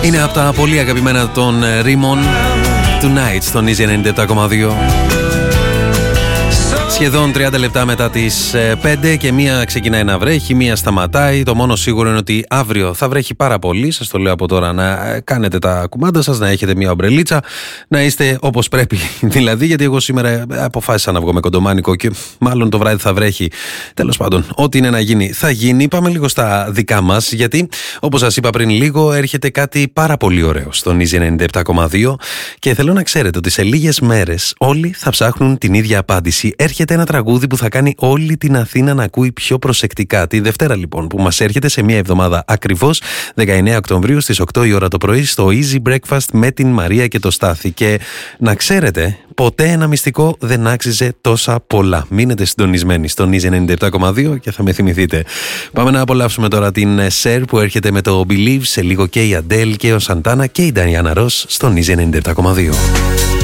Είναι από τα πολύ αγαπημένα των Ρίμων, Tonight στον Easy 97,2. Σχεδόν 30 λεπτά μετά τις 5 και μία ξεκινάει να βρέχει, μία σταματάει. Το μόνο σίγουρο είναι ότι αύριο θα βρέχει πάρα πολύ. Σας το λέω από τώρα, να κάνετε τα κουμάντα σας, να έχετε μία ομπρελίτσα, να είστε όπως πρέπει δηλαδή, γιατί εγώ σήμερα αποφάσισα να βγω με κοντομάνικο και μάλλον το βράδυ θα βρέχει. Τέλος πάντων, ό,τι είναι να γίνει θα γίνει. Πάμε λίγο στα δικά μας, γιατί όπως σας είπα πριν λίγο, έρχεται κάτι πάρα πολύ ωραίο στον Easy 97,2 και θέλω να ξέρετε ότι σε λίγες μέρες όλοι θα ψάχνουν την ίδια απάντηση. Έρχεται ένα τραγούδι που θα κάνει όλη την Αθήνα να ακούει πιο προσεκτικά. Τη Δευτέρα λοιπόν, που μας έρχεται σε μια εβδομάδα ακριβώς, 19 Οκτωβρίου στις 8 η ώρα το πρωί, στο Easy Breakfast με την Μαρία και το Στάθη. Και να ξέρετε, ποτέ ένα μυστικό δεν άξιζε τόσα πολλά. Μείνετε συντονισμένοι στον Easy 97,2 και θα με θυμηθείτε. Πάμε να απολαύσουμε τώρα την Cher που έρχεται με το Believe, σε λίγο και η Adele και ο Santana και η Diana Ross στον Easy 97,2.